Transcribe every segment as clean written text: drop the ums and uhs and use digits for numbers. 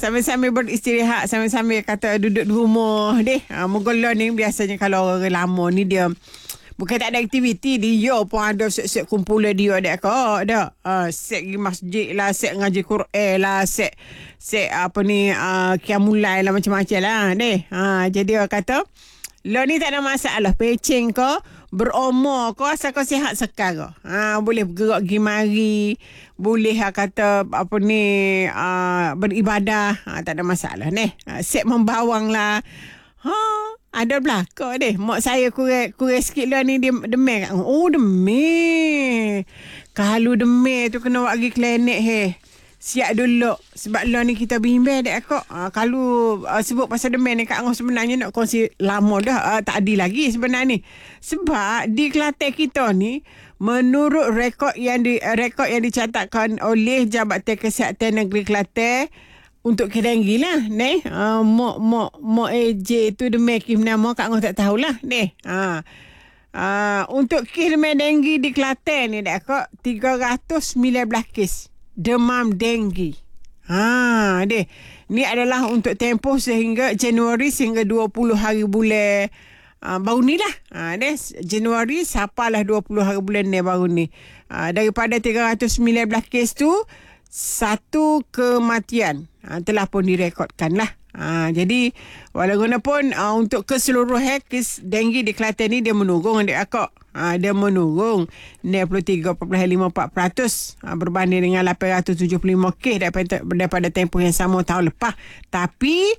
sambil-sambil beristirahat, sambil-sambil kata duduk di rumah deh. Mugolor ni biasanya kalau orang lama ni dia bukan tak ada aktiviti, dia pun ada set-set kumpulan dia ada kau dah. Set pergi masjid lah, set ngaji Quran lah, set apa ni qiyamulai lah, macam-macam lah deh. Jadi dia kata lo ni tak ada masalah, pecing kau berumur kau asal kau sihat sekarang. Boleh bergerak pergi mari, boleh kata apa ni beribadah, tak ada masalah ni. Set membawang lah. Ada belakang deh. Mak saya kurang sikit lah ni dia demam. Demam. Kalau demam tu kena buat pergi klinik siap dulu. Sebab lah ni kita bimbang dek akak. Kalau sebut pasal demam ni Kak Angah sebenarnya nak kongsi lama dah. Tak ada lagi sebenarnya ni. Sebab di Kelantan kita ni, menurut rekod yang dicatatkan oleh Jabatan Kesihatan Negeri Kelantan untuk kedenggi lah ni. Mak AJ tu demam kes nama Kak Angah tak tahulah ni. Untuk kes demam denggi di Kelantan ni dek akak 319 kes demam denggi. Deh. Ni adalah untuk tempoh sehingga Januari sehingga 20 hari bulan baru ni lah. Deh, Januari sampalah 20 hari bulan ni baru ni. Daripada 319 kes tu, 1 kematian telah pun direkodkan lah. Jadi walaupun untuk keseluruhan kes denggi di Kelantan ni dia menurun adik akak. Dia menurun 63.54% berbanding dengan 875 kes daripada tempoh yang sama tahun lepas. Tapi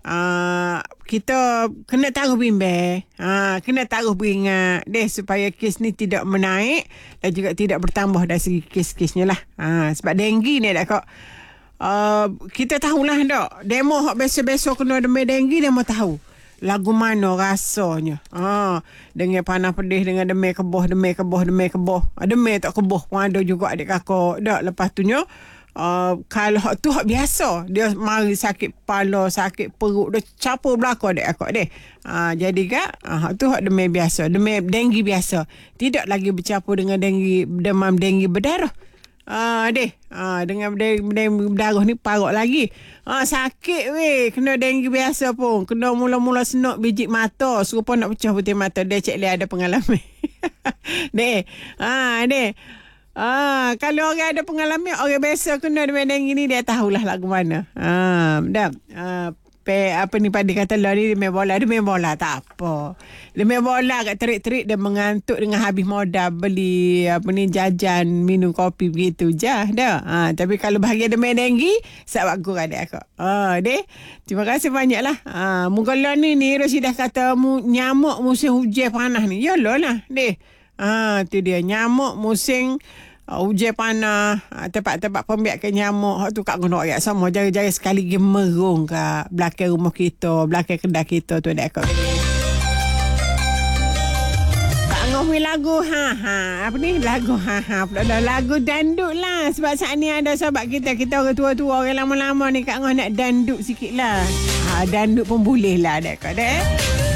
kita kena taruh bimbang, kena taruh beringat deh supaya kes ni tidak menaik dan juga tidak bertambah dari segi kes-kesnya lah. Sebab denggi ni adik akak, kita tahulah tak, demo hak besok-besok kena demam denggi, demo tahu lagu mana rasanya. Dengan panas pedih, dengan demam keboh. Demam tak keboh pun ada juga adik kakak. Tak, lepas tu nya kalau hak tu hak biasa, dia mari sakit kepala, sakit perut, dia capur belakang adik kakak deh. Jadi kak, hak tu hak demam biasa, demam denggi biasa. Tidak lagi bercampur dengan demam denggi berdarah. Dengan berdarah ni parut lagi. Sakit weh, kena denggi biasa pun. Kena mula-mula senok biji mata, serupa nak pecah putih mata. Dia Cik Lia ada pengalaman. Kalau orang ada pengalaman, orang biasa kena denggi ni, dia tahulah lagu mana. Apa ni Padi kata lah ni demam bola tak apa. Demam bola kat terik-terik dia mengantuk dengan habis modal beli apa ni jajan, minum kopi begitu je dah. Tapi kalau bahagian demam denggi, sahabat guru adik akak. Deh. Terima kasih banyaklah. Mungkin ni Rosidah kata nyamuk musim hujan panas ni. Yalah lah deh. Tu dia nyamuk musim hujan panas, tempat-tempat pembiakan nyamuk. Hak tu kat guna ayat sama jari-jari sekali gemerung kat belakang rumah kita, belakang kedai kita tu ada kat. Tak ngopi lagu apa ni lagu lagu dandut lah. Sebab saat ni ada sahabat kita orang tua-tua, orang lama-lama ni Kak Ngah nak dandut sikit lah. Dandut pun boleh lah ada kat deh.